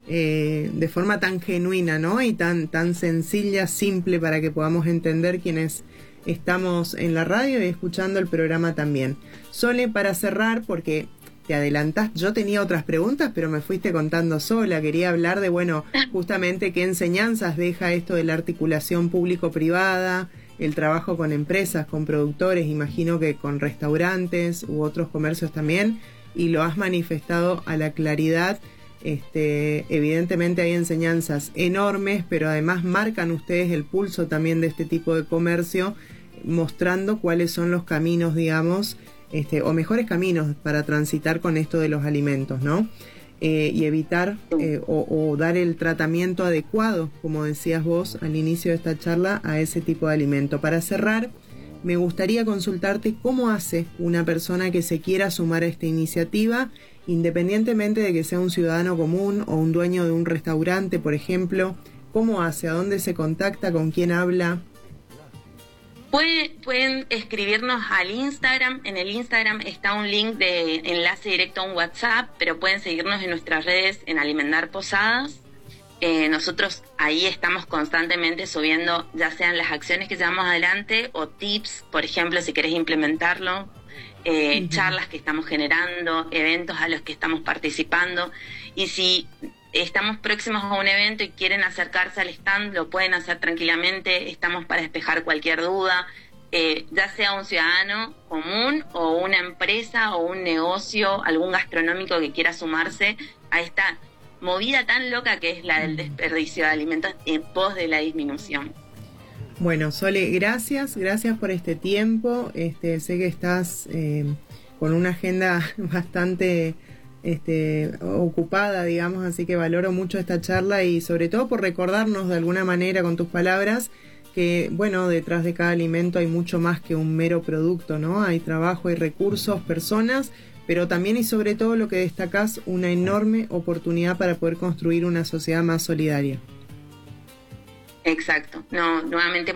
de forma tan genuina, ¿no? Y tan sencilla, simple, para que podamos entender quienes estamos en la radio y escuchando el programa también. Sole, para cerrar, porque te adelantás, yo tenía otras preguntas, pero me fuiste contando sola. Quería hablar de, bueno, justamente qué enseñanzas deja esto de la articulación público-privada, el trabajo con empresas, con productores, imagino que con restaurantes u otros comercios también, y lo has manifestado a la claridad. Evidentemente hay enseñanzas enormes, pero además marcan ustedes el pulso también de este tipo de comercio, mostrando cuáles son los caminos, digamos, o mejores caminos para transitar con esto de los alimentos, ¿no? Y evitar o dar el tratamiento adecuado, como decías vos al inicio de esta charla, a ese tipo de alimento. Para cerrar, me gustaría consultarte cómo hace una persona que se quiera sumar a esta iniciativa, independientemente de que sea un ciudadano común o un dueño de un restaurante, por ejemplo. ¿Cómo hace? ¿A dónde se contacta? ¿Con quién habla? Pueden escribirnos al Instagram. En el Instagram está un link de enlace directo a un WhatsApp, pero pueden seguirnos en nuestras redes en Alimentar Posadas. Nosotros ahí estamos constantemente subiendo, ya sean las acciones que llevamos adelante o tips, por ejemplo, si querés implementarlo, charlas que estamos generando, eventos a los que estamos participando. Y si estamos próximos a un evento y quieren acercarse al stand, lo pueden hacer tranquilamente. Estamos para despejar cualquier duda, ya sea un ciudadano común o una empresa o un negocio, algún gastronómico que quiera sumarse a esta movida tan loca que es la del desperdicio de alimentos en pos de la disminución. Bueno, Sole, gracias por este tiempo. Sé que estás con una agenda bastante ocupada, digamos, así que valoro mucho esta charla y sobre todo por recordarnos de alguna manera con tus palabras que, bueno, detrás de cada alimento hay mucho más que un mero producto, ¿no? Hay trabajo, hay recursos, personas, pero también y sobre todo lo que destacás, una enorme oportunidad para poder construir una sociedad más solidaria. Exacto. No, nuevamente